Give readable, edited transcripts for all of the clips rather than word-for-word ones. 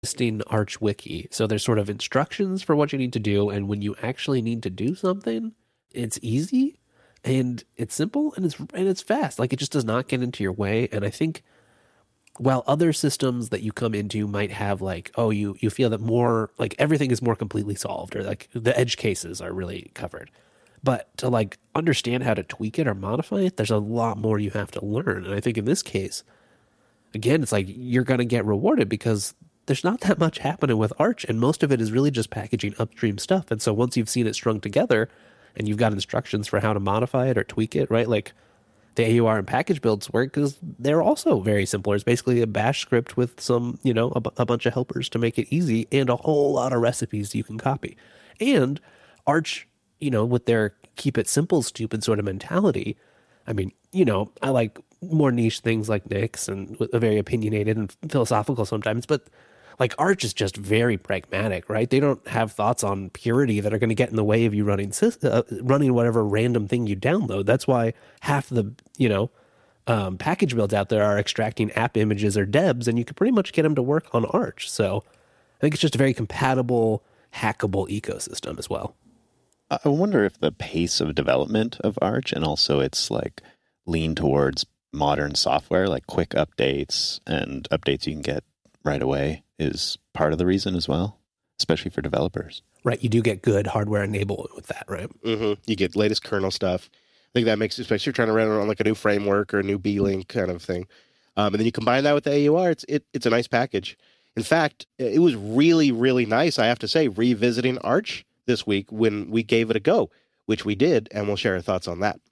existing Arch wiki. So there's sort of instructions for what you need to do, and when you actually need to do something, it's easy and it's simple and it's fast. Like it just does not get into your way. And I think while other systems that you come into might have like, oh, you feel that more like everything is more completely solved or like the edge cases are really covered. But to like understand how to tweak it or modify it, there's a lot more you have to learn. And I think in this case, again, it's like you're going to get rewarded because there's not that much happening with Arch, and most of it is really just packaging upstream stuff. And so once you've seen it strung together and you've got instructions for how to modify it or tweak it, right? Like the AUR and package builds work because they're also very simple. It's basically a bash script with some, a bunch of helpers to make it easy and a whole lot of recipes you can copy. And Arch, with their keep it simple, stupid sort of mentality. I mean, I like more niche things like Nix and very opinionated and philosophical sometimes, but like Arch is just very pragmatic, right? They don't have thoughts on purity that are going to get in the way of you running whatever random thing you download. That's why half the, package builds out there are extracting app images or debs, and you can pretty much get them to work on Arch. So I think it's just a very compatible, hackable ecosystem as well. I wonder if the pace of development of Arch and also its like lean towards modern software, like quick updates and updates you can get right away, is part of the reason as well, especially for developers. Right. You do get good hardware enablement with that, right? Mm-hmm. You get latest kernel stuff. I think that makes, especially if you're trying to run it on like a new framework or a new B-Link kind of thing. And then you combine that with the AUR, it's a nice package. In fact, it was really, really nice, I have to say, revisiting Arch this week when we gave it a go, which we did, and we'll share our thoughts on that.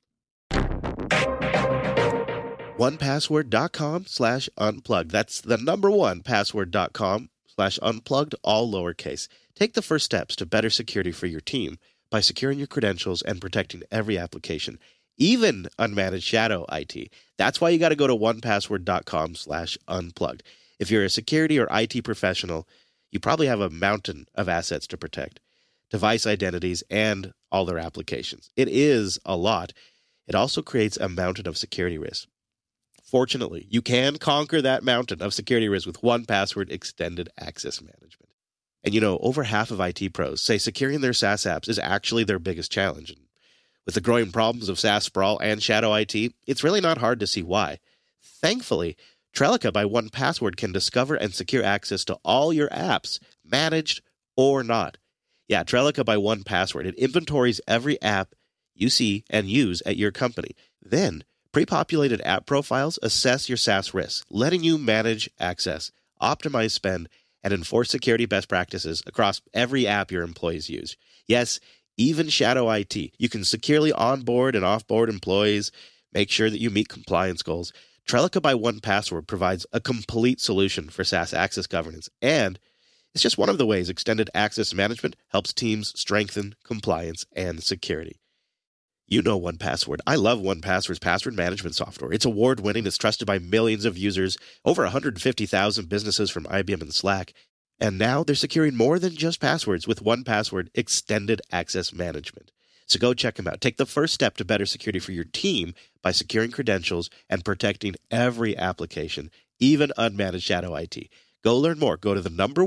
1password.com/unplugged. That's the number one, password.com/unplugged, all lowercase. Take the first steps to better security for your team by securing your credentials and protecting every application, even unmanaged shadow IT. That's why you got to go to 1password.com/unplugged. If you're a security or IT professional, you probably have a mountain of assets to protect, device identities, and all their applications. It is a lot. It also creates a mountain of security risks. Fortunately, you can conquer that mountain of security risk with 1Password Extended Access Management. And over half of IT pros say securing their SaaS apps is actually their biggest challenge. And with the growing problems of SaaS sprawl and shadow IT, it's really not hard to see why. Thankfully, Trellica by 1Password can discover and secure access to all your apps, managed or not. Yeah, Trellica by 1Password. It inventories every app you see and use at your company. Then, pre-populated app profiles assess your SaaS risks, letting you manage access, optimize spend, and enforce security best practices across every app your employees use. Yes, even shadow IT. You can securely onboard and offboard employees, make sure that you meet compliance goals. Trellica by 1Password provides a complete solution for SaaS access governance, and it's just one of the ways extended access management helps teams strengthen compliance and security. 1Password. I love 1Password's password management software. It's award-winning. It's trusted by millions of users, over 150,000 businesses from IBM and Slack. And now they're securing more than just passwords with 1Password Extended Access Management. So go check them out. Take the first step to better security for your team by securing credentials and protecting every application, even unmanaged shadow IT. Go learn more. Go to the number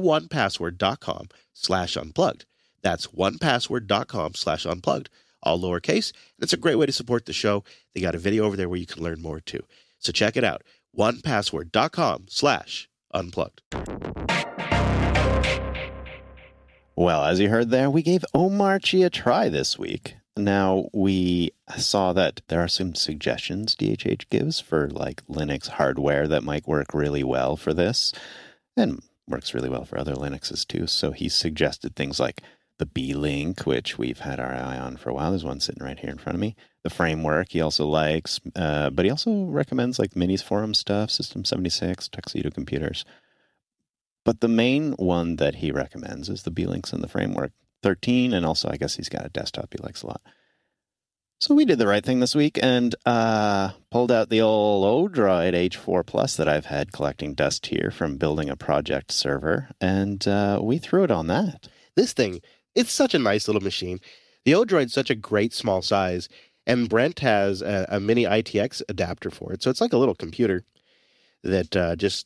1password.com/unplugged. That's 1password.com/unplugged. All lowercase, and it's a great way to support the show. They got a video over there where you can learn more too. So check it out, 1password.com/unplugged. Well, as you heard there, we gave Omarchy a try this week. Now, we saw that there are some suggestions DHH gives for like Linux hardware that might work really well for this, and works really well for other Linuxes too. So he suggested things like the B-Link, which we've had our eye on for a while. There's one sitting right here in front of me. The framework he also likes, but he also recommends like Minis Forum stuff, System 76, Tuxedo computers. But the main one that he recommends is the B-Links and the framework 13, and also I guess he's got a desktop he likes a lot. So we did the right thing this week and pulled out the old Odroid H4 Plus that I've had collecting dust here from building a project server, and we threw it on that. This thing, it's such a nice little machine. The Odroid's such a great small size, and Brent has a mini ITX adapter for it. So it's like a little computer that just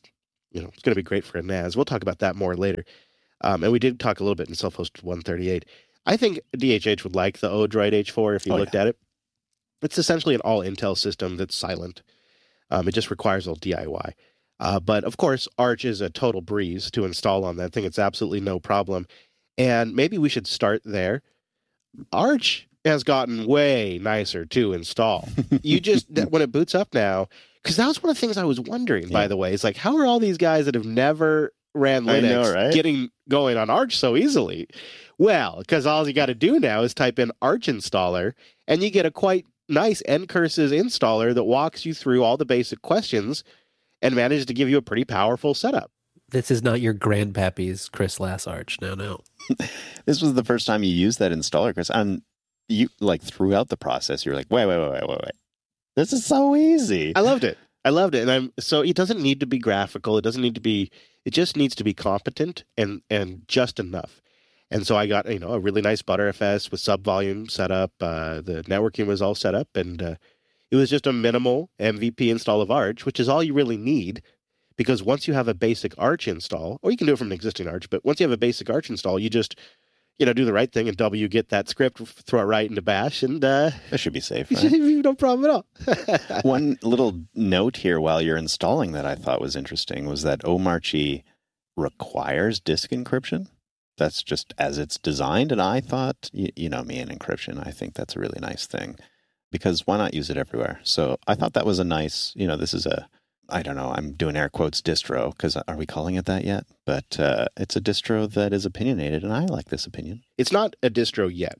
it's going to be great for a NAS. We'll talk about that more later. And we did talk a little bit in self-hosted 138. I think DHH would like the Odroid H4 if you looked at it. It's essentially an all-Intel system that's silent. It just requires a little DIY. But, of course, Arch is a total breeze to install on that thing. It's absolutely no problem. And maybe we should start there. Arch has gotten way nicer to install. You just, when it boots up now, because that was one of the things I was wondering, by the way. It's like, how are all these guys that have never ran Linux getting going on Arch so easily? Well, because all you got to do now is type in Arch installer, and you get a quite nice ncurses installer that walks you through all the basic questions and manages to give you a pretty powerful setup. This is not your grandpappy's Chris Lass Arch. No. This was the first time you used that installer, Chris. And you, like, throughout the process, you're like, wait. This is so easy. I loved it. And so it doesn't need to be graphical. It just needs to be competent and just enough. And so I got, a really nice Btrfs with sub-volume set up. The networking was all set up, and it was just a minimal MVP install of Arch, which is all you really need, because once you have a basic Arch install, or you can do it from an existing Arch, but once you have a basic Arch install, you just, do the right thing and get that script, throw it right into Bash, and that should be safe, right? No problem at all. One little note here while you're installing that I thought was interesting was that Omarchy requires disk encryption. That's just as it's designed, and I thought, you know me and encryption, I think that's a really nice thing, because why not use it everywhere? So I thought that was a nice, this is I don't know, I'm doing air quotes distro, because are we calling it that yet? But it's a distro that is opinionated, and I like this opinion. It's not a distro yet.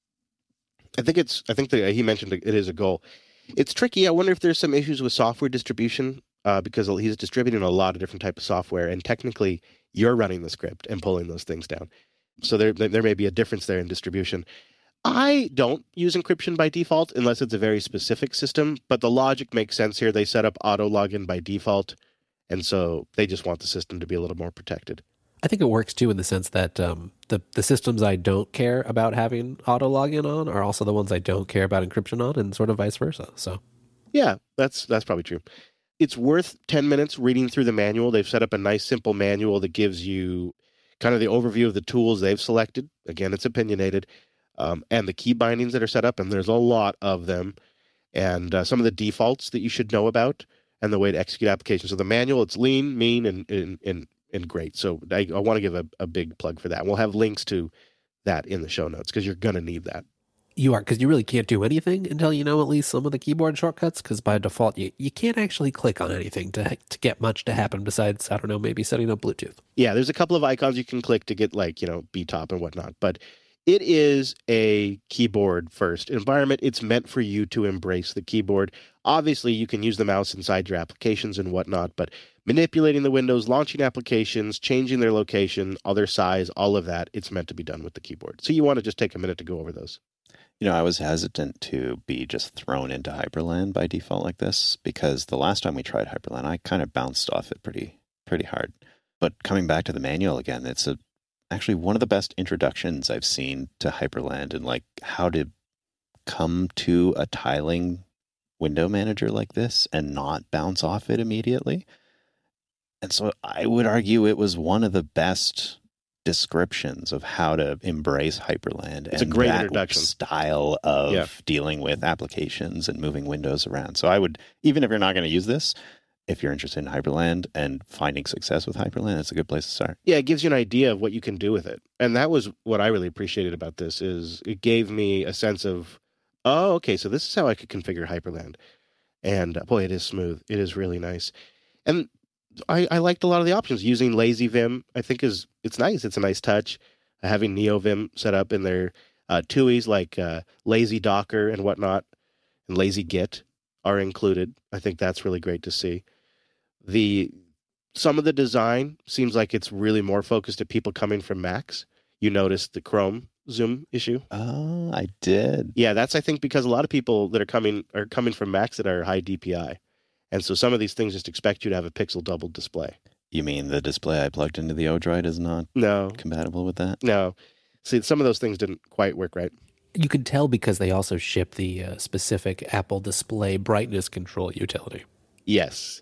I think that he mentioned it is a goal. It's tricky. I wonder if there's some issues with software distribution, because he's distributing a lot of different types of software, and technically you're running the script and pulling those things down. So there may be a difference there in distribution. I don't use encryption by default unless it's a very specific system, but the logic makes sense here. They set up auto login by default, and so they just want the system to be a little more protected. I think it works too in the sense that the systems I don't care about having auto login on are also the ones I don't care about encryption on, and sort of vice versa. So, yeah, that's probably true. It's worth 10 minutes reading through the manual. They've set up a nice, simple manual that gives you kind of the overview of the tools they've selected. Again, it's opinionated. And the key bindings that are set up, and there's a lot of them, and some of the defaults that you should know about, and the way to execute applications. So the manual, it's lean, mean, and great. So I want to give a big plug for that. And we'll have links to that in the show notes, because you're going to need that. You are, because you really can't do anything until you know at least some of the keyboard shortcuts, because by default, you can't actually click on anything to get much to happen besides, I don't know, maybe setting up Bluetooth. Yeah, there's a couple of icons you can click to get, like, BTOP and whatnot, but it is a keyboard-first environment. It's meant for you to embrace the keyboard. Obviously, you can use the mouse inside your applications and whatnot, but manipulating the windows, launching applications, changing their location, all their size, all of that, it's meant to be done with the keyboard. So you want to just take a minute to go over those. I was hesitant to be just thrown into Hyperland by default like this, because the last time we tried Hyperland, I kind of bounced off it pretty hard. But coming back to the manual again, it's actually one of the best introductions I've seen to Hyperland, and like how to come to a tiling window manager like this and not bounce off it immediately. And so I would argue it was one of the best descriptions of how to embrace Hyperland. It's and a great that introduction style of dealing with applications and moving windows around. So I would, even if you're not going to use this, if you're interested in Hyperland and finding success with Hyperland, it's a good place to start. Yeah, it gives you an idea of what you can do with it. And that was what I really appreciated about this, is it gave me a sense of, oh, okay, so this is how I could configure Hyperland. And boy, it is smooth. It is really nice. And I liked a lot of the options. Using Lazy Vim, I think it's nice. It's a nice touch. Having NeoVim set up in their TUIs like Lazy Docker and whatnot, and Lazy Git are included. I think that's really great to see. Some of the design seems like it's really more focused at people coming from Macs. You noticed the Chrome zoom issue? Oh, I did. Yeah, that's, I think, because a lot of people that are coming from Macs that are high DPI. And so some of these things just expect you to have a pixel double display. You mean the display I plugged into the Odroid is not compatible with that? No. See, some of those things didn't quite work right. You can tell because they also ship the specific Apple Display brightness control utility. Yes.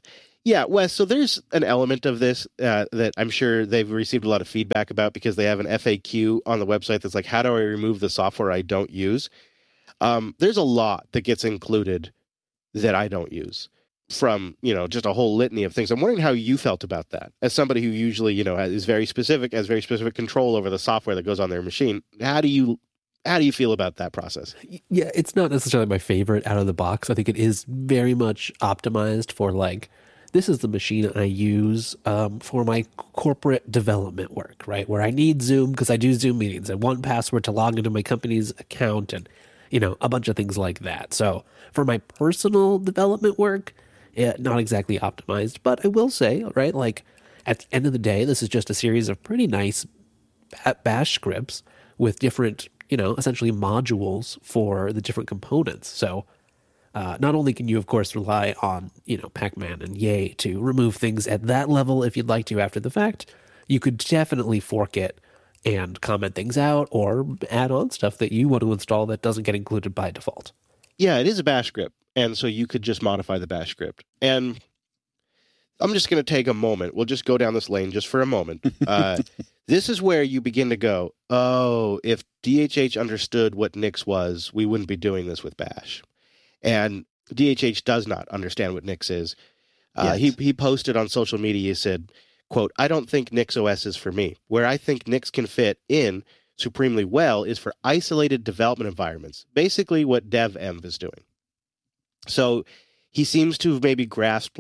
Yeah, Wes, so there's an element of this that I'm sure they've received a lot of feedback about because they have an FAQ on the website that's like, how do I remove the software I don't use? There's a lot that gets included that I don't use from, just a whole litany of things. I'm wondering how you felt about that. As somebody who usually, is very specific, has very specific control over the software that goes on their machine, how do you feel about that process? Yeah, it's not necessarily my favorite out of the box. I think it is very much optimized for this is the machine I use for my corporate development work, right? Where I need Zoom because I do Zoom meetings and want password to log into my company's account and, a bunch of things like that. So for my personal development work, not exactly optimized, but I will say, right, at the end of the day, this is just a series of pretty nice bash scripts with different, essentially modules for the different components. So not only can you, of course, rely on, Pacman and Yay to remove things at that level if you'd like to after the fact, you could definitely fork it and comment things out or add on stuff that you want to install that doesn't get included by default. Yeah, it is a bash script. And so you could just modify the bash script. And I'm just going to take a moment. We'll just go down this lane just for a moment. This is where you begin to go, oh, if DHH understood what Nix was, we wouldn't be doing this with bash. And DHH does not understand what Nix is. He posted on social media, he said, quote, "I don't think Nix OS is for me. Where I think Nix can fit in supremely well is for isolated development environments, basically what DevEnv is doing." So he seems to have maybe grasped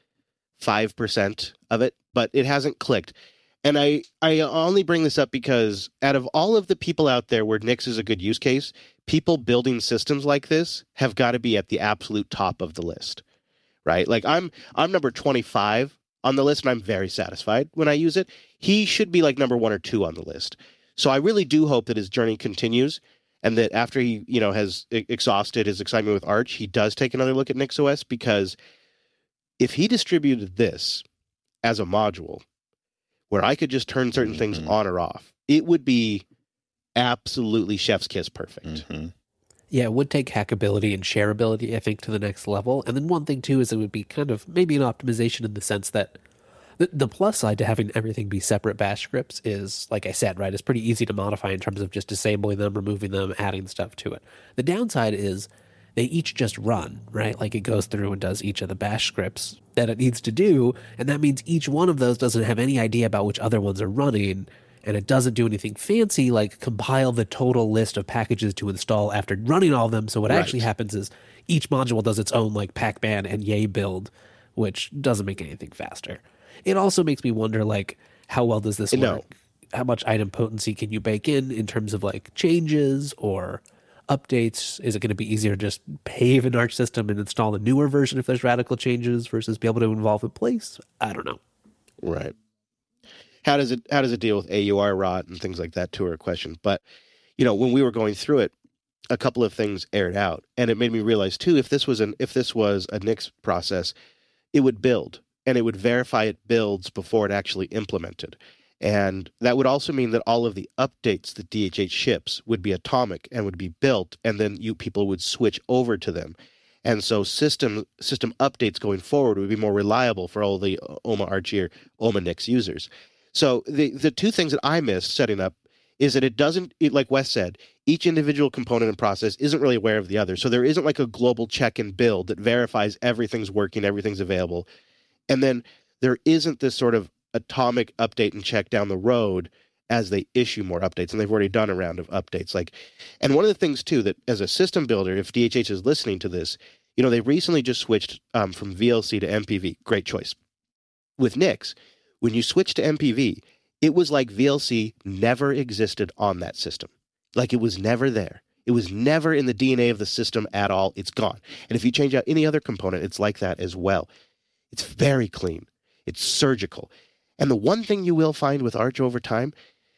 5% of it, but it hasn't clicked. And I only bring this up because out of all of the people out there where Nix is a good use case, people building systems like this have got to be at the absolute top of the list, right? I'm number 25 on the list, and I'm very satisfied when I use it. He should be number 1 or 2 on the list. So I really do hope that his journey continues, and that after he has exhausted his excitement with Arch, he does take another look at NixOS, because if he distributed this as a module where I could just turn certain things on or off, it would be absolutely chef's kiss perfect. Mm-hmm. Yeah, it would take hackability and shareability, I think, to the next level. And then one thing, too, is it would be kind of maybe an optimization in the sense that the plus side to having everything be separate bash scripts is, like I said, right, it's pretty easy to modify in terms of just disabling them, removing them, adding stuff to it. The downside is they each just run, right? It goes through and does each of the bash scripts that it needs to do, and that means each one of those doesn't have any idea about which other ones are running, and it doesn't do anything fancy like compile the total list of packages to install after running all of them. So what actually happens is each module does its own Pacman and Yay build, which doesn't make anything faster. It also makes me wonder, how well does this work? How much item potency can you bake in terms of changes or updates? Is it going to be easier to just pave an Arch system and install a newer version if there's radical changes versus be able to involve in place? I don't know. Right. How does it deal with AUR rot and things like that too are a question. But, when we were going through it, a couple of things aired out, and it made me realize too, if this was a Nix process, it would build, and it would verify it builds before it actually implemented. And that would also mean that all of the updates that DHH ships would be atomic and would be built, and then you people would switch over to them. And so system updates going forward would be more reliable for all the OMA Archie or OMA Nix users. So the two things that I missed setting up is that it doesn't, like Wes said, each individual component and process isn't really aware of the other. So there isn't a global check and build that verifies everything's working, everything's available. And then there isn't this sort of atomic update and check down the road as they issue more updates. And they've already done a round of updates. And one of the things too, that as a system builder, if DHH is listening to this, they recently just switched from VLC to MPV. Great choice. With Nix, when you switch to MPV, it was like VLC never existed on that system. It was never there. It was never in the DNA of the system at all. It's gone. And if you change out any other component, it's like that as well. It's very clean. It's surgical. And the one thing you will find with Arch over time,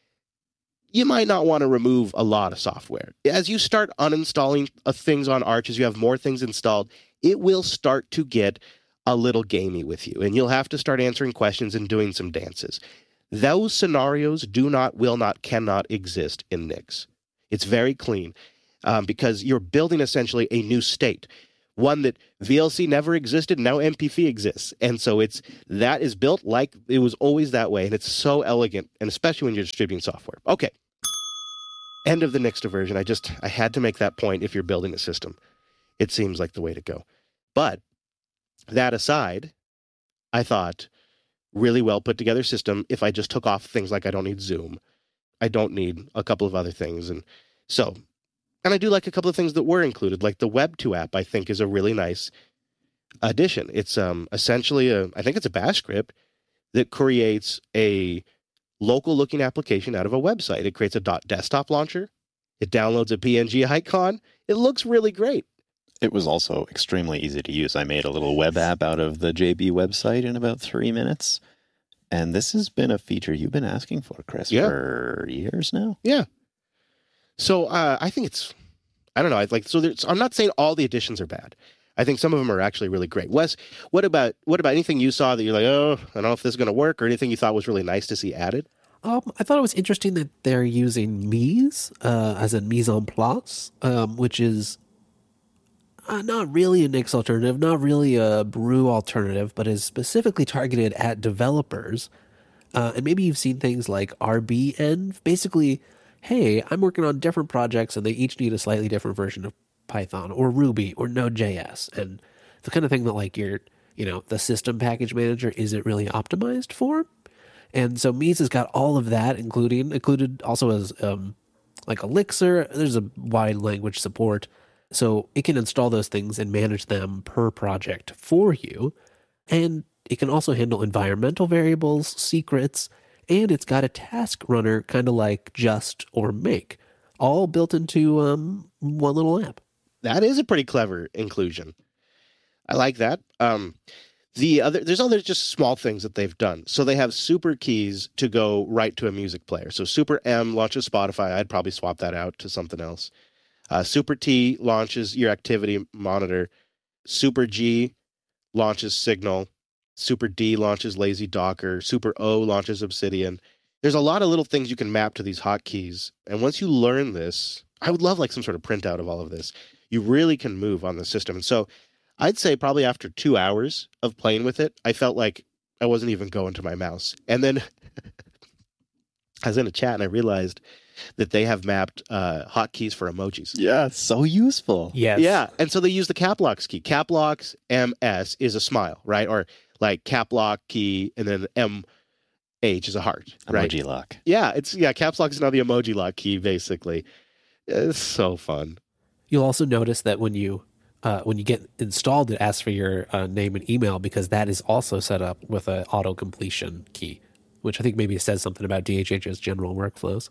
you might not want to remove a lot of software. As you start uninstalling things on Arch, as you have more things installed, it will start to get a little gamey with you, and you'll have to start answering questions and doing some dances. Those scenarios do not, will not, cannot exist in Nix. It's very clean because you're building essentially a new state. one that VLC never existed. Now MPV exists. And so that is built like it was always that way. And it's so elegant, and especially when you're distributing software. Okay. End of the Nixta version. I had to make that point. If you're building a system, it seems like the way to go. But that aside, I thought really well put together system. If I just took off things like I don't need Zoom, I don't need a couple of other things. And I do like a couple of things that were included, like the Web2 app, I think is a really nice addition. It's essentially I think it's a bash script that creates a local looking application out of a website. It creates a desktop launcher. It downloads a PNG icon. It looks really great. It was also extremely easy to use. I made a little web app out of the JB website in about 3 minutes. And this has been a feature you've been asking for, Chris, for years now. Yeah. So I think I don't know. I'm not saying all the additions are bad. I think some of them are actually really great. Wes, what about anything you saw that you're like, oh, I don't know if this is going to work, or anything you thought was really nice to see added? I thought it was interesting that they're using mise, as in mise en place, which is not really a Nix alternative, not really a Brew alternative, but is specifically targeted at developers. And maybe you've seen things like RBEnv. Basically, hey, I'm working on different projects and they each need a slightly different version of Python or Ruby or Node.js. And the kind of thing that like the system package manager isn't really optimized for. And so mise has got all of that included also as like Elixir. There's a wide language support. So it can install those things and manage them per project for you. And it can also handle environmental variables, secrets, and it's got a task runner kind of like Just or Make, all built into one little app. That is a pretty clever inclusion. I like that. There's other just small things that they've done. So they have super keys to go right to a music player. So Super M launches Spotify. I'd probably swap that out to something else. Super T launches your activity monitor. Super G launches Signal. Super D launches Lazy Docker. Super O launches Obsidian. There's a lot of little things you can map to these hotkeys. And once you learn this, I would love like some sort of printout of all of this. You really can move on the system. And so I'd say probably after 2 hours of playing with it, I felt like I wasn't even going to my mouse. And then I was in a chat and I realized that they have mapped hotkeys for emojis. Yeah, it's so useful. Yes. Yeah, and so they use the cap locks key. Cap locks MS is a smile, right? Or like cap lock key and then MH is a heart, right? Emoji lock. Yeah, caps lock is now the emoji lock key, basically. It's so fun. You'll also notice that when you get installed, it asks for your name and email because that is also set up with an auto completion key, which I think maybe says something about DHH's general workflows.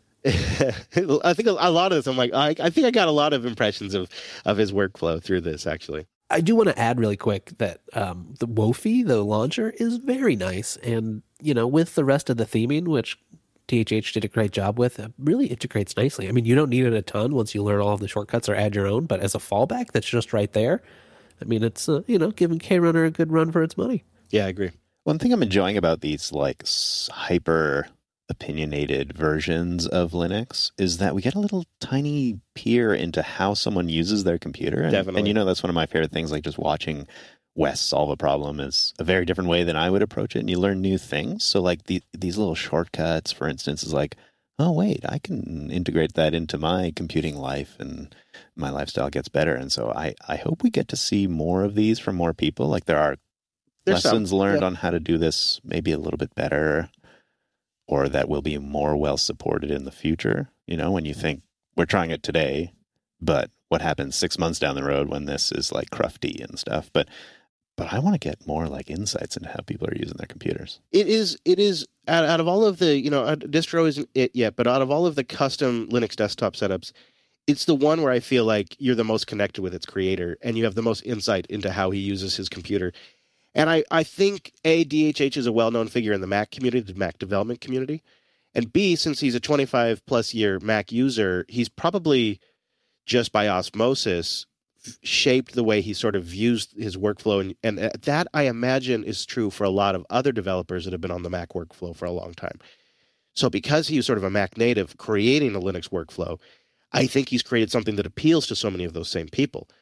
I think a lot of this, I'm like, I think I got a lot of impressions of his workflow through this, actually. I do want to add really quick that the Wofi, the launcher, is very nice. And, with the rest of the theming, which DHH did a great job with, it really integrates nicely. I mean, you don't need it a ton once you learn all of the shortcuts or add your own, but as a fallback, that's just right there. I mean, it's, giving KRunner a good run for its money. Yeah, I agree. One thing I'm enjoying about these like hyper opinionated versions of Linux is that we get a little tiny peer into how someone uses their computer. Definitely. And that's one of my favorite things, like just watching Wes solve a problem is a very different way than I would approach it. And you learn new things. So like these little shortcuts, for instance, is like, oh, wait, I can integrate that into my computing life and my lifestyle gets better. And so I hope we get to see more of these from more people. Like there's lessons learned on how to do this maybe a little bit better, or that will be more well supported in the future. When you think we're trying it today, but what happens 6 months down the road when this is like crufty and stuff. But I want to get more like insights into how people are using their computers. It is out of all of the, distro isn't it yet, but out of all of the custom Linux desktop setups, it's the one where I feel like you're the most connected with its creator and you have the most insight into how he uses his computer. And I think DHH is a well-known figure in the Mac community, the Mac development community. And B, since he's a 25-plus year Mac user, he's probably just by osmosis shaped the way he sort of views his workflow. And that, I imagine, is true for a lot of other developers that have been on the Mac workflow for a long time. So because he's sort of a Mac native creating a Linux workflow, I think he's created something that appeals to so many of those same people.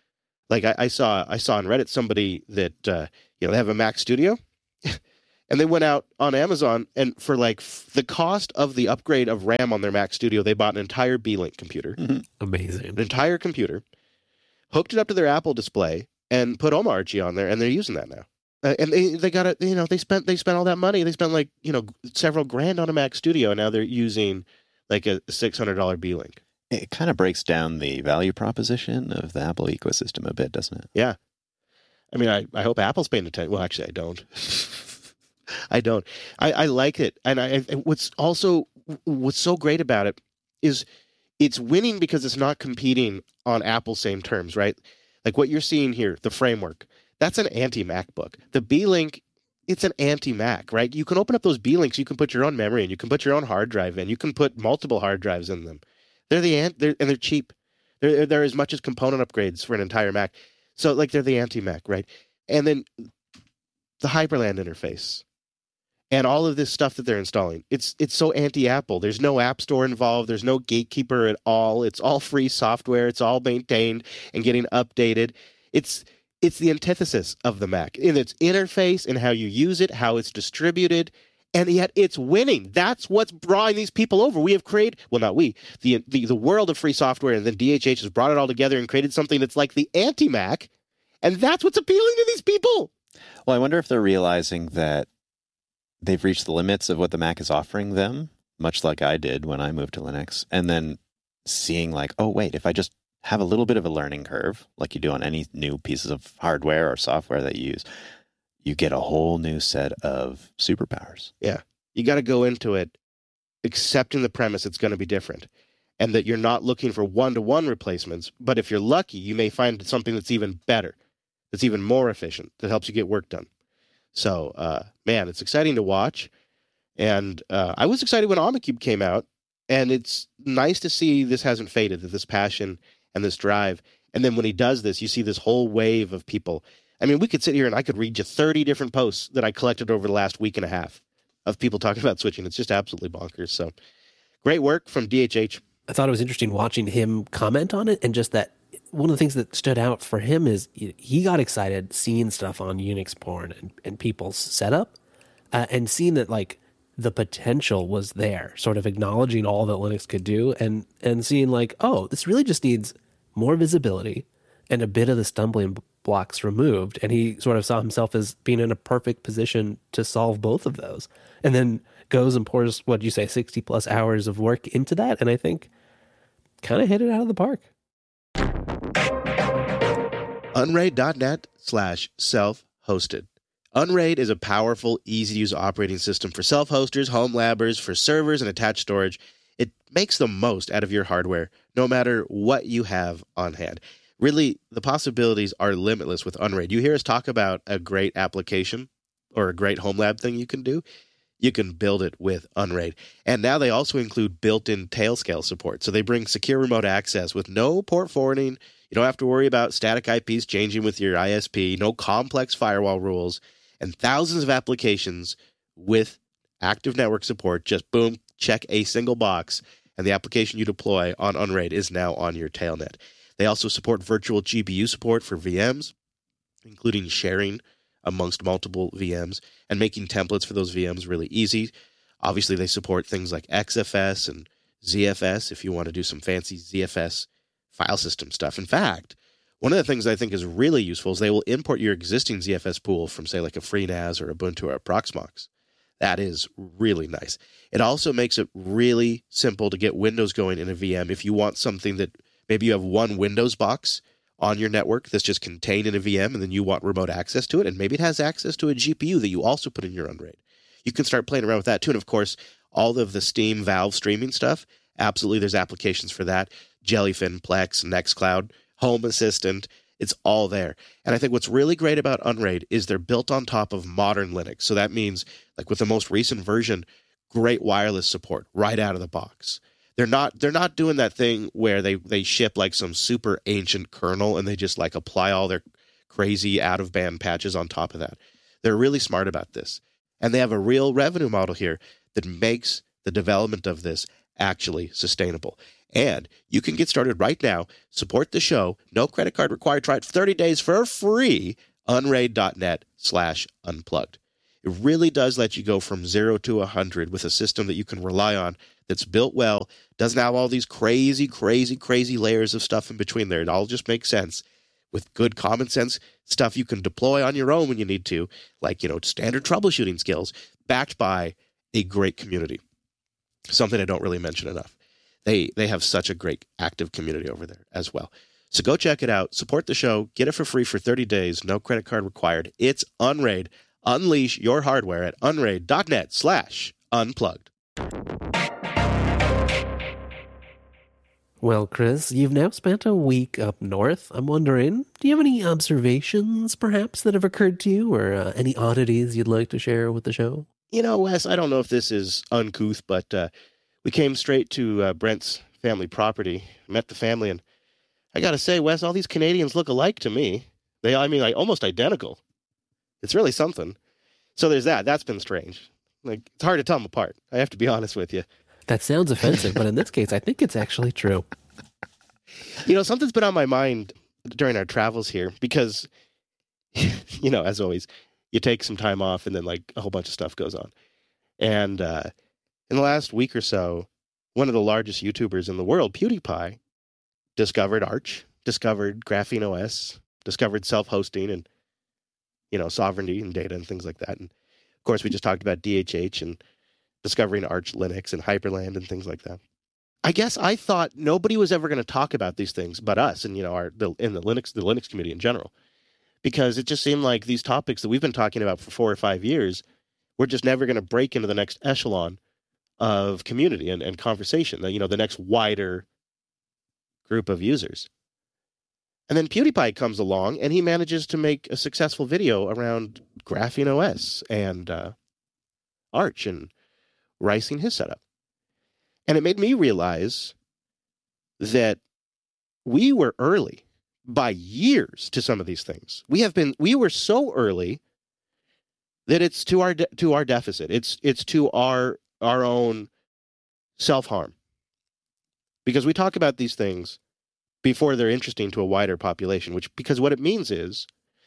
Like I saw on Reddit somebody that they have a Mac Studio, and they went out on Amazon and for like the cost of the upgrade of RAM on their Mac Studio, they bought an entire Beelink computer, Amazing, an entire computer, hooked it up to their Apple display, and put Omarchy on there, and they're using that now. And they got it. They spent all that money. They spent like several grand on a Mac Studio, and now they're using like a $600 Beelink. It kind of breaks down the value proposition of the Apple ecosystem a bit, doesn't it? Yeah. I mean, I hope Apple's paying attention. Well, actually, I don't. I don't. I like it. And what's so great about it is it's winning because it's not competing on Apple's same terms, right? Like what you're seeing here, the framework, that's an anti-MacBook. The Beelink, it's an anti-Mac, right? You can open up those Beelinks, you can put your own memory in, you can put your own hard drive in, you can put multiple hard drives in them. They're cheap. They're as much as component upgrades for an entire Mac. So like they're the anti-Mac, right? And then the Hyperland interface and all of this stuff that they're installing, it's so anti-Apple. There's no app store involved. There's no gatekeeper at all. It's all free software. It's all maintained and getting updated. It's the antithesis of the Mac in its interface and how you use it, how it's distributed, and yet it's winning. That's what's drawing these people over. We have created, well, not we, the world of free software, and then DHH has brought it all together and created something that's like the anti-Mac, and that's what's appealing to these people. Well, I wonder if they're realizing that they've reached the limits of what the Mac is offering them, much like I did when I moved to Linux, and then seeing like, oh, wait, if I just have a little bit of a learning curve, like you do on any new pieces of hardware or software that you use, you get a whole new set of superpowers. Yeah. You got to go into it accepting the premise it's going to be different and that you're not looking for one-to-one replacements, but if you're lucky, you may find something that's even better, that's even more efficient, that helps you get work done. So, man, it's exciting to watch. And I was excited when Omnicube came out, and it's nice to see this hasn't faded, that this passion and this drive. And then when he does this, you see this whole wave of people. I mean, we could sit here and I could read you 30 different posts that I collected over the last week and a half of people talking about switching. It's just absolutely bonkers. So great work from DHH. I thought it was interesting watching him comment on it, and just that one of the things that stood out for him is he got excited seeing stuff on Unix porn and people's setup, and seeing that like the potential was there, sort of acknowledging all that Linux could do, and seeing like, oh, this really just needs more visibility and a bit of the stumbling blocks removed. And he sort of saw himself as being in a perfect position to solve both of those, and then goes and pours, what you say, 60 plus hours of work into that. And I think kind of hit it out of the park. Unraid.net/self-hosted. Unraid is a powerful, easy-to-use operating system for self-hosters, home labbers, for servers, and attached storage. It makes the most out of your hardware, no matter what you have on hand. Really, the possibilities are limitless with Unraid. You hear us talk about a great application or a great home lab thing you can do. You can build it with Unraid. And now they also include built-in Tailscale support. So they bring secure remote access with no port forwarding. You don't have to worry about static IPs changing with your ISP, no complex firewall rules, and thousands of applications with active network support. Just boom, check a single box, and the application you deploy on Unraid is now on your tailnet. They also support virtual GPU support for VMs, including sharing amongst multiple VMs and making templates for those VMs really easy. Obviously, they support things like XFS and ZFS if you want to do some fancy ZFS file system stuff. In fact, one of the things I think is really useful is they will import your existing ZFS pool from, say, like a FreeNAS or Ubuntu or a Proxmox. That is really nice. It also makes it really simple to get Windows going in a VM if you want something that maybe you have one Windows box on your network that's just contained in a VM, and then you want remote access to it, and maybe it has access to a GPU that you also put in your Unraid. You can start playing around with that too. And of course, all of the Steam, Valve streaming stuff, absolutely, there's applications for that. Jellyfin, Plex, Nextcloud, Home Assistant, it's all there. And I think what's really great about Unraid is they're built on top of modern Linux. So that means, like with the most recent version, great wireless support right out of the box. They're not doing that thing where they ship like some super ancient kernel and they just like apply all their crazy out of band patches on top of that. They're really smart about this. And they have a real revenue model here that makes the development of this actually sustainable. And you can get started right now. Support the show. No credit card required. Try it for 30 days for free. Unraid.net/unplugged. It really does let you go from 0 to 100 with a system that you can rely on, that's built well, doesn't have all these crazy layers of stuff in between there. It all just makes sense with good common sense stuff you can deploy on your own when you need to, like, standard troubleshooting skills, backed by a great community. Something I don't really mention enough. They have such a great active community over there as well. So go check it out. Support the show. Get it for free for 30 days. No credit card required. It's Unraid. Unleash your hardware at unraid.net/unplugged. Well, Chris, you've now spent a week up north. I'm wondering, do you have any observations, perhaps, that have occurred to you, or any oddities you'd like to share with the show? Wes, I don't know if this is uncouth, but we came straight to Brent's family property, met the family, and I got to say, Wes, all these Canadians look alike to me. Like almost identical. It's really something. So there's that. That's been strange. Like, it's hard to tell them apart. I have to be honest with you. That sounds offensive, but in this case, I think it's actually true. Something's been on my mind during our travels here because, as always, you take some time off and then like a whole bunch of stuff goes on. And in the last week or so, one of the largest YouTubers in the world, PewDiePie, discovered Arch, discovered Graphene OS, discovered self-hosting and, sovereignty and data and things like that. And of course, we just talked about DHH and discovering Arch Linux and Hyperland and things like that. I guess I thought nobody was ever going to talk about these things but us and, in the Linux community in general, because it just seemed like these topics that we've been talking about for 4 or 5 years, we're just never going to break into the next echelon of community and conversation, the next wider group of users. And then PewDiePie comes along and he manages to make a successful video around Graphene OS and Arch and ricing his setup. And it made me realize that we were early by years to some of these things. We were so early that it's to our deficit. It's to our own self-harm. Because we talk about these things before they're interesting to a wider population, because what it means is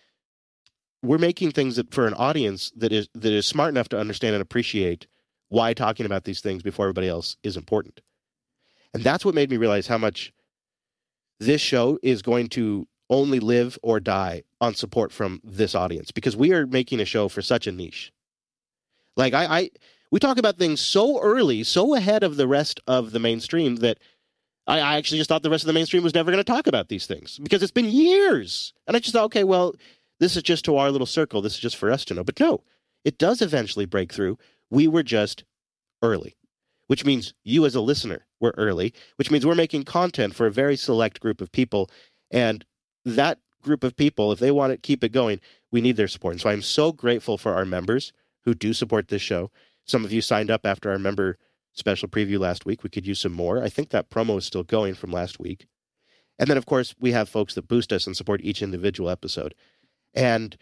we're making things that for an audience that is smart enough to understand and appreciate why talking about these things before everybody else is important. And that's what made me realize how much this show is going to only live or die on support from this audience, because we are making a show for such a niche. Like we talk about things so early, so ahead of the rest of the mainstream that I actually just thought the rest of the mainstream was never going to talk about these things because it's been years. And I just thought, okay, well, this is just to our little circle. This is just for us to know. But no, it does eventually break through. We were just early, which means you as a listener were early, which means we're making content for a very select group of people. And that group of people, if they want to keep it going, we need their support. And so I'm so grateful for our members who do support this show. Some of you signed up after our member special preview last week. We could use some more. I think that promo is still going from last week. And then, of course, we have folks that boost us and support each individual episode. And,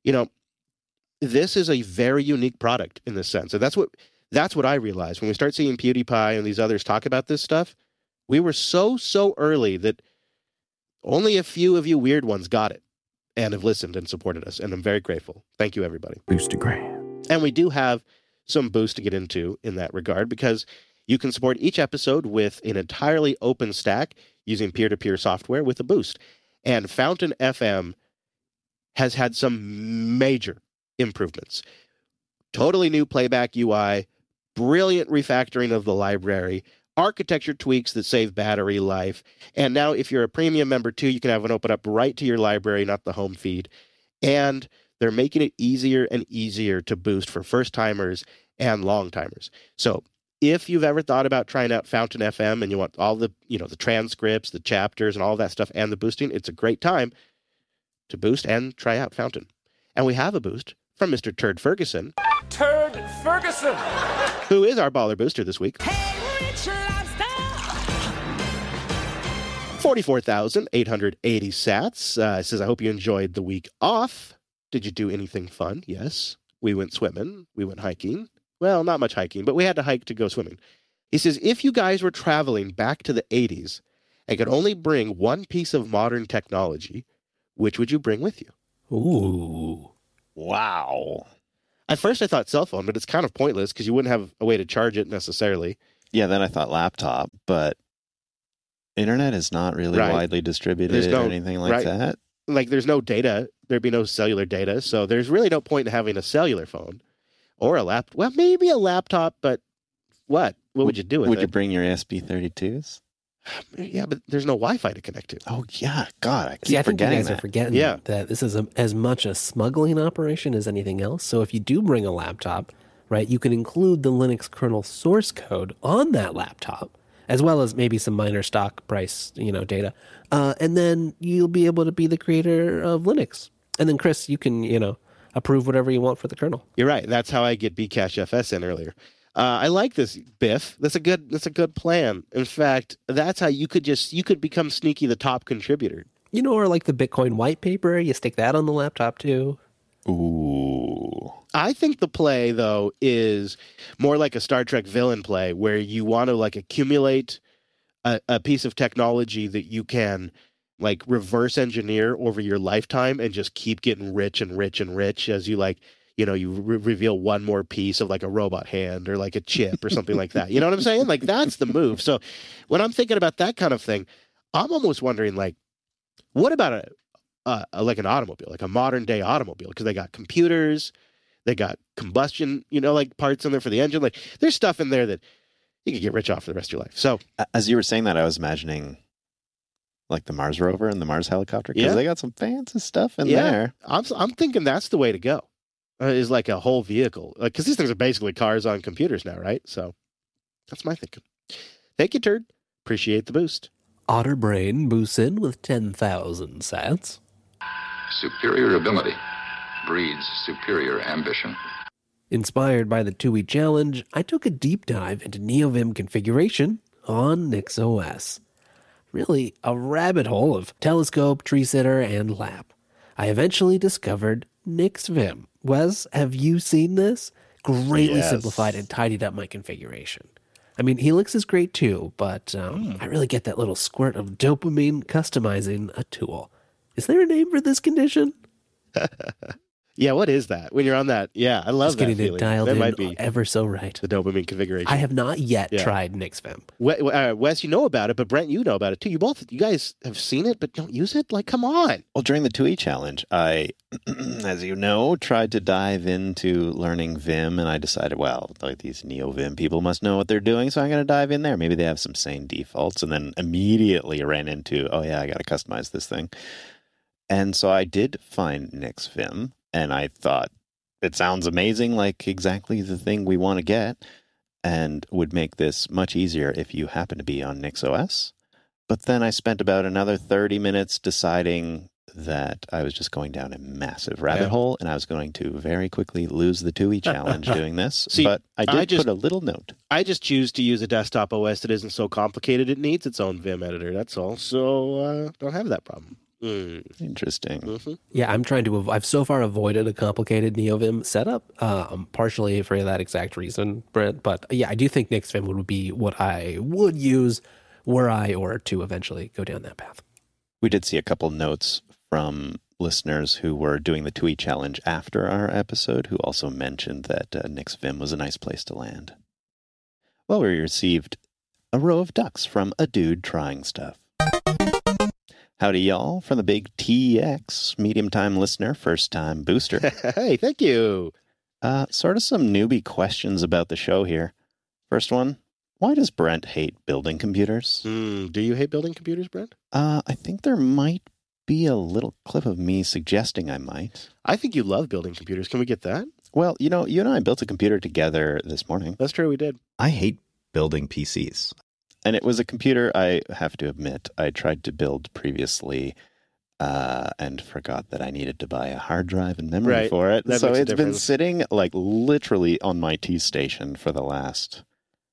this is a very unique product in this sense. And that's what I realized when we start seeing PewDiePie and these others talk about this stuff. We were so early that only a few of you weird ones got it and have listened and supported us. And I'm very grateful. Thank you, everybody. Boostagram. And we do have some boost to get into in that regard, because you can support each episode with an entirely open stack using peer-to-peer software with a boost. And Fountain FM has had some major improvements. Totally new playback UI, brilliant refactoring of the library, architecture tweaks that save battery life. And now if you're a premium member too, you can have it open up right to your library, not the home feed. And they're making it easier and easier to boost for first-timers and long-timers. So if you've ever thought about trying out Fountain FM and you want all the, the transcripts, the chapters, and all that stuff, and the boosting, it's a great time to boost and try out Fountain. And we have a boost from Mr. Turd Ferguson. Turd Ferguson! Who is our baller booster this week. Hey, Rich Lobster! 44,880 sats. Says, I hope you enjoyed the week off. Did you do anything fun? Yes. We went swimming. We went hiking. Well, not much hiking, but we had to hike to go swimming. He says, if you guys were traveling back to the 80s and could only bring one piece of modern technology, which would you bring with you? Ooh. Wow. At first I thought cell phone, but it's kind of pointless because you wouldn't have a way to charge it necessarily. Yeah, then I thought laptop, but internet is not really Right. widely distributed or anything like right. that. Like there's no data. There'd be no cellular data. So there's really no point in having a cellular phone or a laptop. Well, maybe a laptop, but what? What would you do with Would it? you bring your SB32s? Yeah, but there's no Wi-Fi to connect to. Oh, yeah. God, I keep See, I think you forgetting guys are that. forgetting Yeah. that this is as much a smuggling operation as anything else. So if you do bring a laptop, right, you can include the Linux kernel source code on that laptop, as well as maybe some minor stock price, data. And then you'll be able to be the creator of Linux. And then, Chris, you can, approve whatever you want for the kernel. You're right. That's how I get Bcash FS in earlier. I like this, Biff. That's a good plan. In fact, that's how you could become Sneaky the top contributor. Or like the Bitcoin white paper, you stick that on the laptop too. Ooh. I think the play, though, is more like a Star Trek villain play where you want to like accumulate a piece of technology that you can like reverse engineer over your lifetime and just keep getting rich and rich and rich as you like, you reveal one more piece of like a robot hand or like a chip or something like that. You know what I'm saying? Like that's the move. So when I'm thinking about that kind of thing, I'm almost wondering like, what about like an automobile, like a modern day automobile? Because they got computers, they got combustion, like parts in there for the engine. Like there's stuff in there that you could get rich off for the rest of your life. So As you were saying that, I was imagining like the Mars rover and the Mars helicopter because Yeah. they got some fancy stuff in yeah, there. I'm thinking that's the way to go. Is like a whole vehicle, like because these things are basically cars on computers now, right? So that's my thinking. Thank you, Turd. Appreciate the boost. Otterbrain boosts in with 10,000 sats. Superior ability breeds superior ambition. Inspired by the TUI challenge, I took a deep dive into NeoVim configuration on NixOS. Really, a rabbit hole of telescope, tree sitter, and lap. I eventually discovered NixVim. Wes, have you seen this? Greatly Yes. simplified and tidied up my configuration. I mean, Helix is great too, but I really get that little squirt of dopamine customizing a tool. Is there a name for this condition? Yeah, what is that? When you're on that, yeah, I love Just that getting feeling. it dialed That in might be ever so right. the dopamine configuration. I have not yet Yeah. tried NixVim. Wes, you know about it, but Brent, you know about it too. You guys have seen it, but don't use it? Like, come on. Well, during the TUI challenge, I, as you know, tried to dive into learning Vim, and I decided, well, like these NeoVim people must know what they're doing, so I'm going to dive in there. Maybe they have some sane defaults, and then immediately ran into, oh yeah, I got to customize this thing. And so I did find NixVim, and I thought, it sounds amazing, like exactly the thing we want to get, and would make this much easier if you happen to be on NixOS. But then I spent about another 30 minutes deciding that I was just going down a massive rabbit hole, and I was going to very quickly lose the TUI challenge doing this. See, but I did I just- put a little note. I just choose to use a desktop OS that isn't so complicated. It needs its own Vim editor, that's all. So don't have that problem. Interesting. Mm-hmm. Yeah, I'm trying to. I've so far avoided a complicated NeoVim setup, partially for that exact reason, Brent. But yeah, I do think NixVim would be what I would use were I or to eventually go down that path. We did see a couple notes from listeners who were doing the TUI challenge after our episode, who also mentioned that NixVim was a nice place to land. Well, we received a row of ducks from a dude trying stuff. Howdy, y'all, from the big TX, medium-time listener, first-time booster. Hey, thank you. Sort of some newbie questions about the show here. First one, why does Brent hate building computers? Do you hate building computers, Brent? I think there might be a little clip of me suggesting I might. I think you love building computers. Can we get that? Well, you know, you and I built a computer together this morning. That's true, we did. I hate building PCs. And it was a computer, I have to admit, I tried to build previously and forgot that I needed to buy a hard drive and memory Right. for it. That So makes a it's been difference. sitting like literally on my T station for the last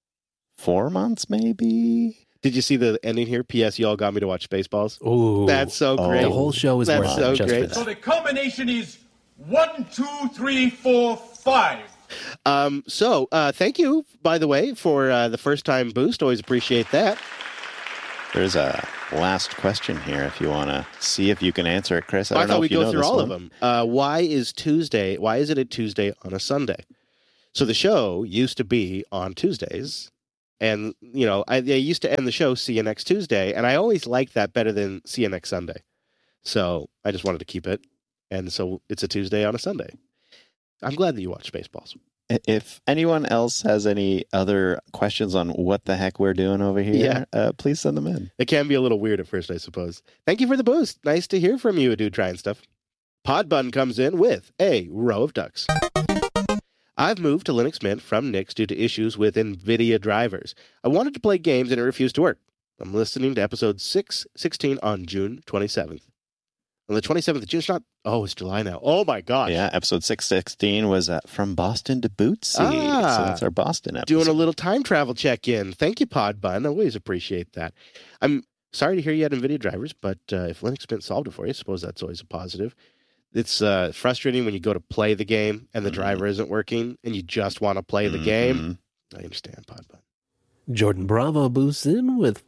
4 months, maybe. Did you see the ending here? P.S. Y'all got me to watch Spaceballs. Ooh, That's so Oh. great. the whole show is That's worth so it just great. for So that. the combination is 1, 2, 3, 4, 5. Thank you, by the way, for the first time boost. Always appreciate that. There's a last question here if you want to see if you can answer it, Chris. I thought we'd go through all of them. Why is it a Tuesday on a Sunday? So the show used to be on Tuesdays. And, they used to end the show, see you next Tuesday. And I always liked that better than see you next Sunday. So I just wanted to keep it. And so it's a Tuesday on a Sunday. I'm glad that you watch Spaceballs. If anyone else has any other questions on what the heck we're doing over here, please send them in. It can be a little weird at first, I suppose. Thank you for the boost. Nice to hear from you, dude, trying stuff. Podbun comes in with a row of ducks. I've moved to Linux Mint from Nix due to issues with NVIDIA drivers. I wanted to play games and it refused to work. I'm listening to episode 616 on June 27th. On the 27th of June, it's July now. Oh my gosh. Yeah, episode 616 was From Boston to Bootsy. So that's our Boston episode. Doing a little time travel check-in. Thank you, Podbun. I always appreciate that. I'm sorry to hear you had NVIDIA drivers, but if Linux Mint solved it for you, I suppose that's always a positive. It's frustrating when you go to play the game and the driver isn't working and you just want to play the game. I understand, Podbun. Jordan Bravo boosts in with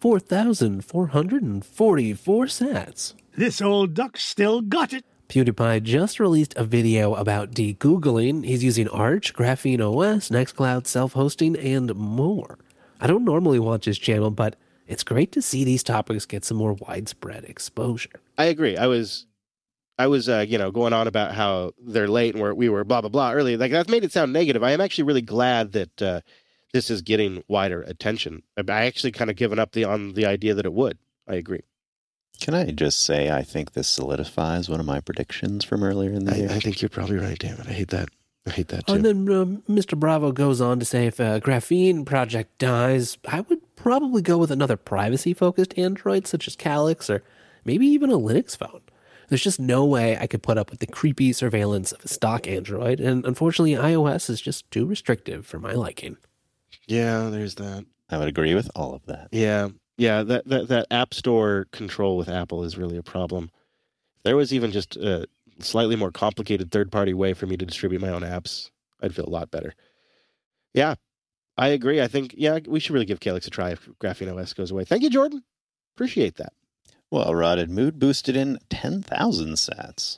4,444 sats. This old duck still got it. PewDiePie just released a video about de-Googling. He's using Arch, Graphene OS, Nextcloud, self-hosting, and more. I don't normally watch his channel, but it's great to see these topics get some more widespread exposure. I agree. I was going on about how they're late and we were blah, blah, blah earlier. Like, that made it sound negative. I am actually really glad that this is getting wider attention. I actually kind of given up on the idea that it would. I agree. Can I just say I think this solidifies one of my predictions from earlier in the year? I think you're probably right, damn it. I hate that too. And then Mr. Bravo goes on to say if a Graphene project dies, I would probably go with another privacy-focused Android such as Calyx or maybe even a Linux phone. There's just no way I could put up with the creepy surveillance of a stock Android, and unfortunately iOS is just too restrictive for my liking. Yeah, there's that. I would agree with all of that. Yeah, that App Store control with Apple is really a problem. There was even just a slightly more complicated third-party way for me to distribute my own apps, I'd feel a lot better. Yeah, I agree. I think, we should really give Calyx a try if Graphene OS goes away. Thank you, Jordan. Appreciate that. Well, Rotted Mood boosted in 10,000 sats.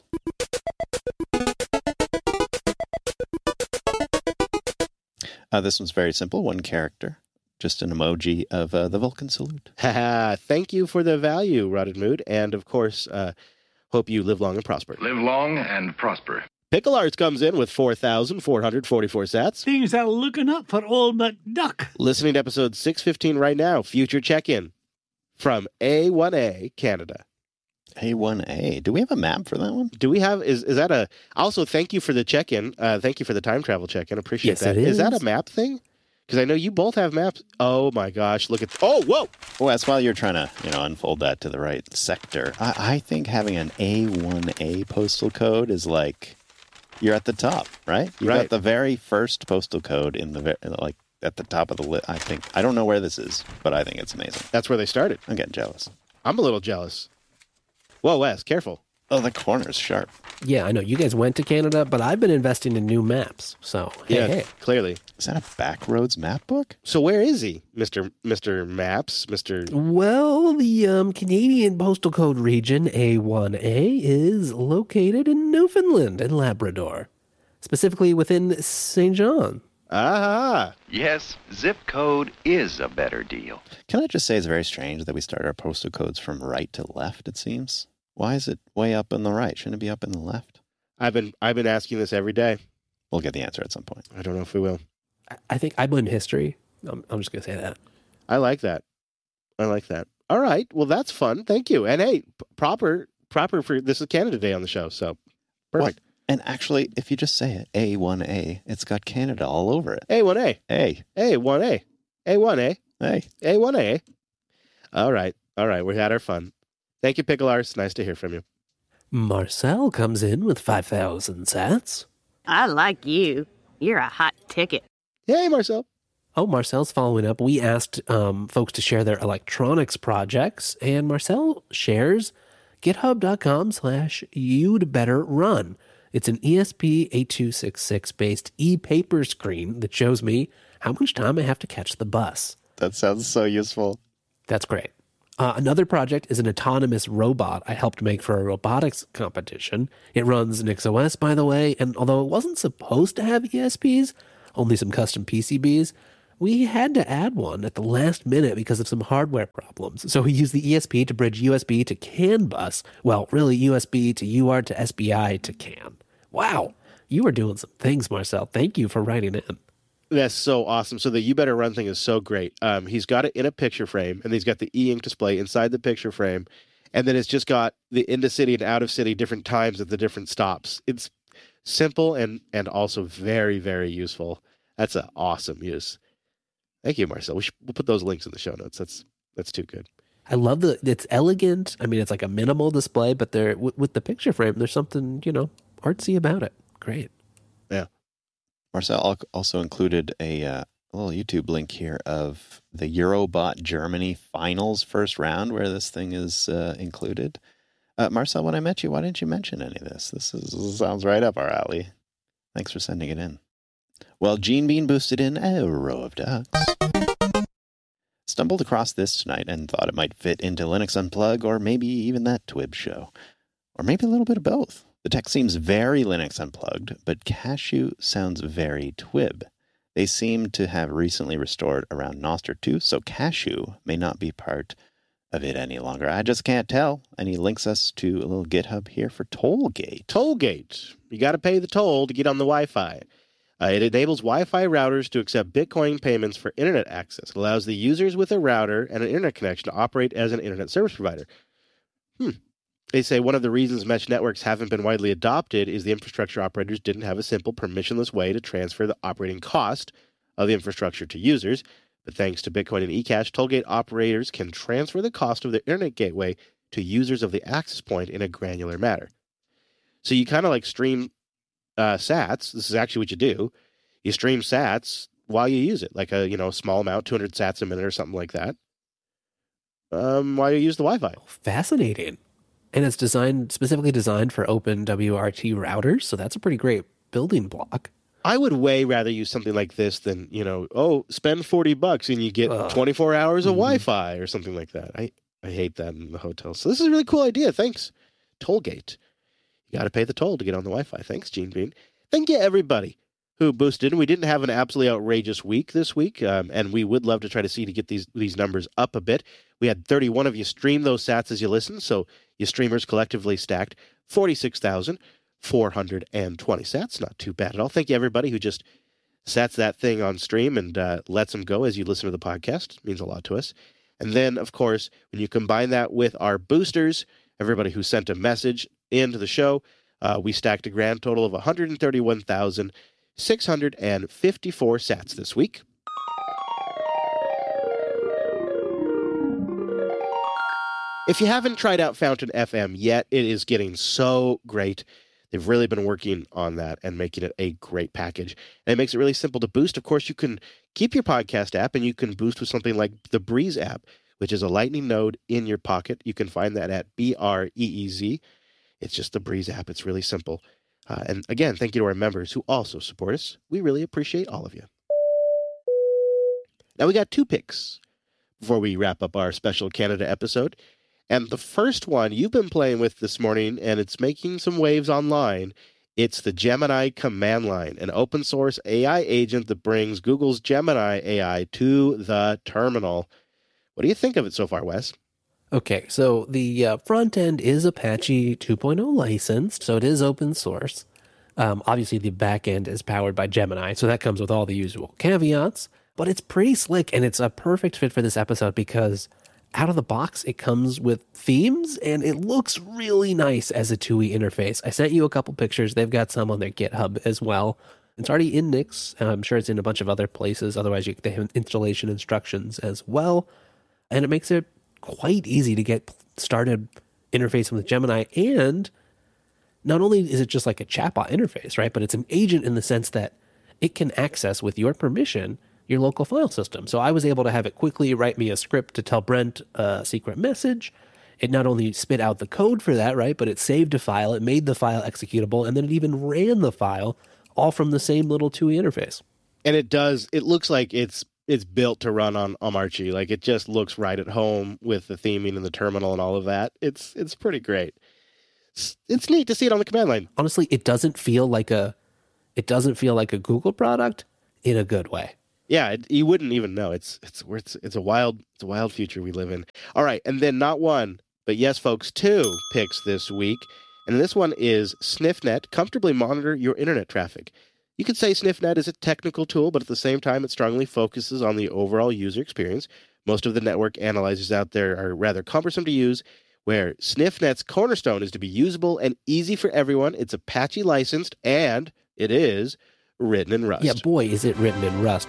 This one's very simple. One character. Just an emoji of the Vulcan salute. Thank you for the value, Rotted Mood. And, of course, hope you live long and prosper. Live long and prosper. Pickle Arts comes in with 4,444 sats. Things are looking up for old McDuck. Listening to episode 615 right now. Future check-in from A1A, Canada. A1A. Do we have a map for that one? Do we have, is that a, also thank you for the check-in. Thank you for the time travel check-in. Appreciate that. Is that a map thing? Because I know you both have maps. Oh my gosh, look at, whoa! Well, that's while you're trying to, unfold that to the right sector. I think having an A1A postal code is like, you're at the top, right? You got the very first postal code in the, at the top of the list, I think. I don't know where this is, but I think it's amazing. That's where they started. I'm getting jealous. I'm a little jealous. Whoa, Wes, careful. Oh, the corner's sharp. Yeah, I know. You guys went to Canada, but I've been investing in new maps. So, hey. Clearly. Is that a Backroads map book? So where is he, Mr. Maps, Mr. Well, the Canadian postal code region, A1A, is located in Newfoundland and Labrador, specifically within St. John. Ah. Yes, zip code is a better deal. Can I just say it's very strange that we start our postal codes from right to left, it seems? Why is it way up on the right? Shouldn't it be up in the left? I've been asking this every day. We'll get the answer at some point. I don't know if we will. I think I blame history. I'm just going to say that. I like that. All right. Well, that's fun. Thank you. And hey, proper for, this is Canada Day on the show. So perfect. Well, and actually, if you just say it, A1A, it's got Canada all over it. A1A. A. A1A. A1A. Hey. A1A. All right. We had our fun. Thank you, Pickle Arts. Nice to hear from you. Marcel comes in with 5,000 sats. I like you. You're a hot ticket. Hey, Marcel. Oh, Marcel's following up. We asked folks to share their electronics projects, and Marcel shares github.com/you'd better run. It's an ESP8266 based e-paper screen that shows me how much time I have to catch the bus. That sounds so useful. That's great. Another project is an autonomous robot I helped make for a robotics competition. It runs NixOS, by the way, and although it wasn't supposed to have ESPs, only some custom PCBs, we had to add one at the last minute because of some hardware problems. So we used the ESP to bridge USB to CAN bus. Well, really USB to UART to SPI to CAN. Wow, you were doing some things, Marcel. Thank you for writing in. That's so awesome. So the You Better Run thing is so great. He's got it in a picture frame, and he's got the e-ink display inside the picture frame, and then it's just got the into-city and out-of-city different times at the different stops. It's simple and also very, very useful. That's an awesome use. Thank you, Marcel. We'll put those links in the show notes. That's too good. I love it's elegant. I mean, it's like a minimal display, but there with the picture frame, there's something, artsy about it. Great. Yeah. Marcel also included a little YouTube link here of the Eurobot Germany finals first round where this thing is included. Marcel, when I met you, why didn't you mention any of this? This sounds right up our alley. Thanks for sending it in. Well, Gene Bean boosted in a row of ducks. Stumbled across this tonight and thought it might fit into Linux Unplug or maybe even that Twib show. Or maybe a little bit of both. The tech seems very Linux Unplugged, but Cashew sounds very Twib. They seem to have recently restored around Nostr 2, so Cashew may not be part of it any longer. I just can't tell. And he links us to a little GitHub here for Tollgate. Tollgate. You got to pay the toll to get on the Wi-Fi. It enables Wi-Fi routers to accept Bitcoin payments for internet access. It allows the users with a router and an internet connection to operate as an internet service provider. They say one of the reasons mesh networks haven't been widely adopted is the infrastructure operators didn't have a simple, permissionless way to transfer the operating cost of the infrastructure to users. But thanks to Bitcoin and eCash, Tollgate operators can transfer the cost of their internet gateway to users of the access point in a granular manner. So you kind of like stream sats. This is actually what you do. You stream sats while you use it, like a small amount, 200 sats a minute or something like that, while you use the Wi-Fi. Fascinating. And it's specifically designed for OpenWRT routers, so that's a pretty great building block. I would way rather use something like this than, spend $40 and you get 24 hours of Wi-Fi or something like that. I hate that in the hotel. So this is a really cool idea. Thanks, Tollgate. You got to pay the toll to get on the Wi-Fi. Thanks, Gene Bean. Thank you, everybody who boosted. We didn't have an absolutely outrageous week this week, and we would love to try to get these numbers up a bit. We had 31 of you stream those sats as you listen, so you streamers collectively stacked 46,420 sats. Not too bad at all. Thank you, everybody who just sats that thing on stream and lets them go as you listen to the podcast. It means a lot to us. And then, of course, when you combine that with our boosters, everybody who sent a message into the show, we stacked a grand total of 131,654 sats this week. If you haven't tried out Fountain FM yet, it is getting so great. They've really been working on that and making it a great package. And it makes it really simple to boost. Of course, you can keep your podcast app and you can boost with something like the Breeze app, which is a Lightning node in your pocket. You can find that at BREEZ. It's just the Breeze app. It's really simple. And again, thank you to our members who also support us. We really appreciate all of you. Now we got 2 picks before we wrap up our special Canada episode. And the first one you've been playing with this morning, and it's making some waves online. It's the Gemini command line, an open source AI agent that brings Google's Gemini AI to the terminal. What do you think of it so far, Wes? Okay, so the front end is Apache 2.0 licensed, so it is open source. Obviously, the back end is powered by Gemini, so that comes with all the usual caveats. But it's pretty slick, and it's a perfect fit for this episode because out of the box, it comes with themes, and it looks really nice as a TUI interface. I sent you a couple pictures. They've got some on their GitHub as well. It's already in Nix. I'm sure it's in a bunch of other places. Otherwise, they have installation instructions as well. And it makes it quite easy to get started interfacing with Gemini. And not only is it just like a chatbot interface, right? But it's an agent in the sense that it can access, with your permission, your local file system. So I was able to have it quickly write me a script to tell Brent a secret message, it not only spit out the code for that, right, but it saved a file, it made the file executable, and then it even ran the file all from the same little TUI interface. And it looks like it's built to run on Omarchy. Like, it just looks right at home with the theming and the terminal and all of that. It's pretty great. It's neat to see it on the command line. Honestly, it doesn't feel like a Google product in a good way. Yeah, you wouldn't even know. It's a wild future we live in. All right, and then not one, but yes, folks, 2 picks this week. And this one is SniffNet. Comfortably monitor your internet traffic. You could say SniffNet is a technical tool, but at the same time, it strongly focuses on the overall user experience. Most of the network analyzers out there are rather cumbersome to use, where SniffNet's cornerstone is to be usable and easy for everyone. It's Apache licensed, and it is written in Rust. Yeah, boy, is it written in Rust.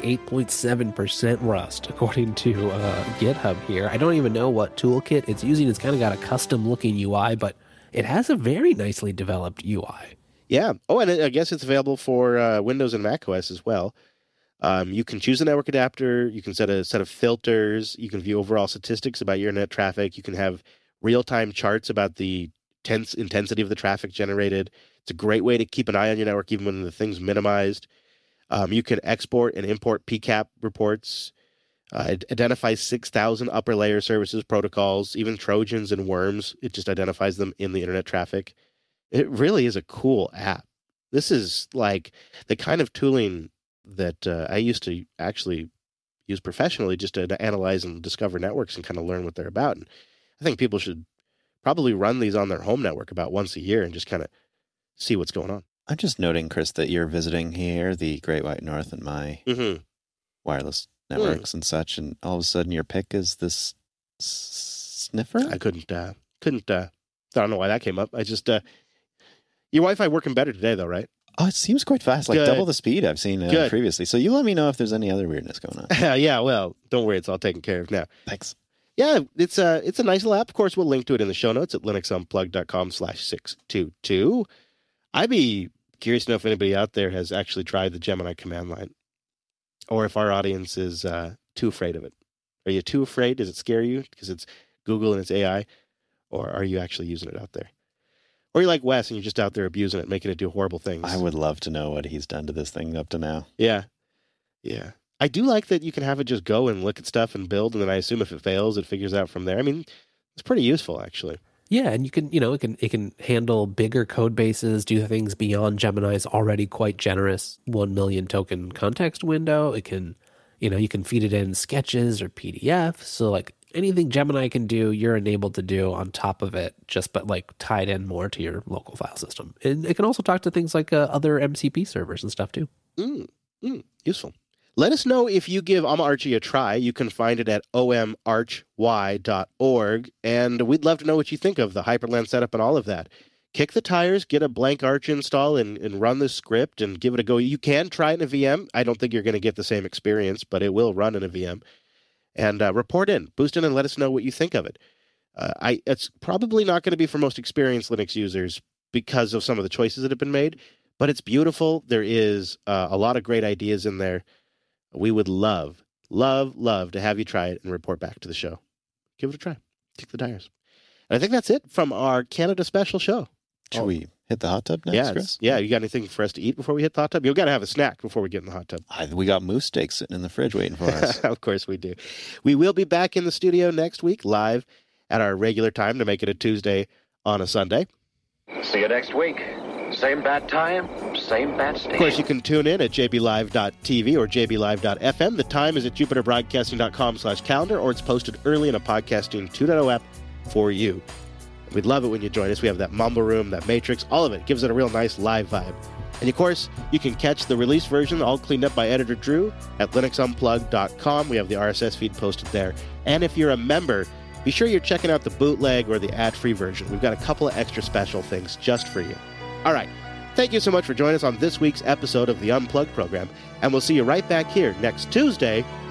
98.7% Rust, according to GitHub here. I don't even know what toolkit it's using. It's kind of got a custom-looking UI, but it has a very nicely developed UI. Yeah. Oh, and I guess it's available for Windows and Mac OS as well. You can choose a network adapter. You can set a set of filters. You can view overall statistics about your internet traffic. You can have real-time charts about the intensity of the traffic generated. It's a great way to keep an eye on your network even when the thing's minimized. You can export and import PCAP reports. It identifies 6,000 upper layer services, protocols, even Trojans and worms. It just identifies them in the internet traffic. It really is a cool app. This is like the kind of tooling that I used to actually use professionally just to analyze and discover networks and kind of learn what they're about. And I think people should probably run these on their home network about once a year and just kind of see what's going on. I'm just noting, Chris, that you're visiting here, the Great White North, and my wireless networks and such, and all of a sudden your pick is this sniffer? I couldn't, I don't know why that came up. I just, your Wi-Fi working better today though, right? Oh, it seems quite fast, like Good. double the speed I've seen previously. So you let me know if there's any other weirdness going on. Yeah, well, don't worry, it's all taken care of now. Thanks. Yeah, it's a nice little app. Of course, we'll link to it in the show notes at linuxunplugged.com/622. I'd be curious to know if anybody out there has actually tried the Gemini command line, or if our audience is too afraid of it. Are you too afraid? Does it scare you because it's Google and it's AI? Or are you actually using it out there? Or you're like Wes and you're just out there abusing it, making it do horrible things. I would love to know what he's done to this thing up to now. Yeah. Yeah. I do like that you can have it just go and look at stuff and build, and then I assume if it fails, it figures out from there. I mean, it's pretty useful, actually. Yeah, and you can, it can handle bigger code bases, do things beyond Gemini's already quite generous 1 million token context window. It can, you can feed it in sketches or PDFs. So like anything Gemini can do, you're enabled to do on top of it, but like tied in more to your local file system. And it can also talk to things like other MCP servers and stuff too. Useful. Let us know if you give Omarchy a try. You can find it at omarchy.org, and we'd love to know what you think of the Hyperland setup and all of that. Kick the tires, get a blank Arch install, and run the script and give it a go. You can try it in a VM. I don't think you're going to get the same experience, but it will run in a VM. And report in, boost in, and let us know what you think of it. It's probably not going to be for most experienced Linux users because of some of the choices that have been made, but it's beautiful. There is a lot of great ideas in there. We would love to have you try it and report back to the show. Give it a try. Kick the tires. And I think that's it from our Canada special show. Should we hit the hot tub next, Chris? Yeah, you got anything for us to eat before we hit the hot tub? You've got to have a snack before we get in the hot tub. We got moose steaks sitting in the fridge waiting for us. Of course we do. We will be back in the studio next week, live at our regular time to make it a Tuesday on a Sunday. See you next week. Same bat time, same bat station. Of course, you can tune in at jblive.tv or jblive.fm. The time is at jupiterbroadcasting.com/calendar, or it's posted early in a Podcasting 2.0 app for you. We'd love it when you join us. We have that Mumble Room, that Matrix, all of it gives it a real nice live vibe. And of course, you can catch the release version, all cleaned up by editor Drew, at linuxunplugged.com. We have the RSS feed posted there. And if you're a member, be sure you're checking out the bootleg or the ad-free version. We've got a couple of extra special things just for you. All right. Thank you so much for joining us on this week's episode of the Unplugged program, and we'll see you right back here next Tuesday